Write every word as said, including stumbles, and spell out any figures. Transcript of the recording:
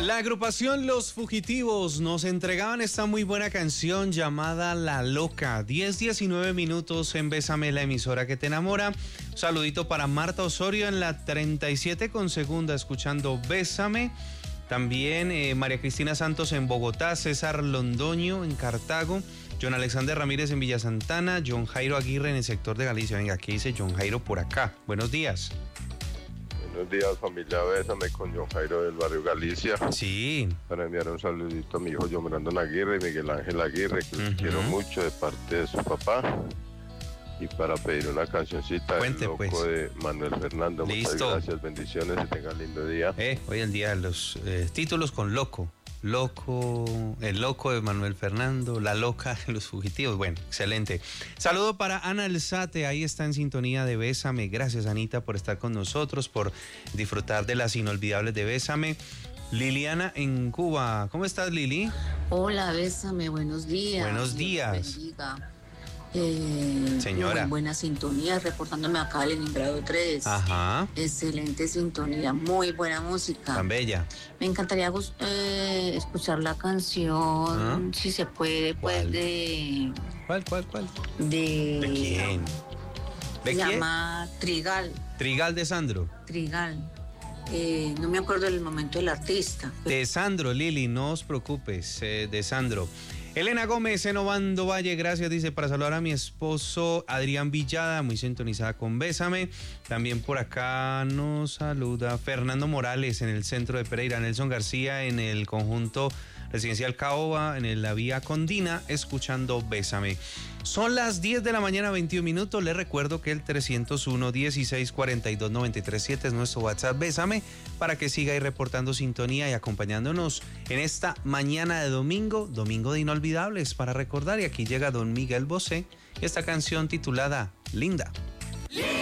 La agrupación Los Fugitivos nos entregaban esta muy buena canción llamada La Loca. diez diecinueve minutos en Bésame, la emisora que te enamora. Un saludito para Marta Osorio en la treinta y siete con segunda escuchando Bésame. También eh, María Cristina Santos en Bogotá, César Londoño en Cartago, John Alexander Ramírez en Villa Santana, John Jairo Aguirre en el sector de Galicia. Venga, ¿qué dice John Jairo por acá? Buenos días. Buenos días, familia Bésame, con John Jairo del barrio Galicia. Sí. Para enviar un saludito a mi hijo John Brandon Aguirre y Miguel Ángel Aguirre, que los uh-huh. quiero mucho de parte de su papá. Y para pedir una cancioncita, Cuente, El Loco pues. de Manuel Fernando. Listo. Muchas gracias, bendiciones, que tengan lindo día. Eh, hoy en día los eh, títulos con Loco. Loco, El Loco de Manuel Fernando, La Loca de Los Fugitivos. Bueno, excelente. Saludo para Ana Alzate, ahí está en sintonía de Bésame. Gracias, Anita, por estar con nosotros, por disfrutar de las inolvidables de Bésame. Liliana en Cuba. ¿Cómo estás, Lili? Hola, Bésame, buenos días. Buenos días. Dios bendiga. Eh, Señora. Muy buena sintonía, reportándome acá a Leningrado tres. Ajá. Excelente sintonía, muy buena música. Tan bella. Me encantaría eh, escuchar la canción, ¿ah? Si se puede, pues, ¿Cuál? de... ¿Cuál, cuál, cuál? De... ¿De quién? ¿De se quién? llama Trigal. Trigal de Sandro. Trigal. Eh, no me acuerdo del momento del artista. Pero... De Sandro, Lili, no os preocupes, eh, de Sandro. Elena Gómez en Obando Valle, gracias, dice, para saludar a mi esposo Adrián Villada, muy sintonizada con Bésame. También por acá nos saluda Fernando Morales en el centro de Pereira, Nelson García en el conjunto residencial Caoba, en la vía Condina, escuchando Bésame. Son las diez de la mañana, veintiún minutos. Les recuerdo que el trescientos uno, dieciséis, cuarenta y dos, noventa y tres siete es nuestro WhatsApp Bésame, para que siga ahí reportando sintonía y acompañándonos en esta mañana de domingo, domingo de inolvidables para recordar. Y aquí llega don Miguel Bosé y esta canción titulada Linda.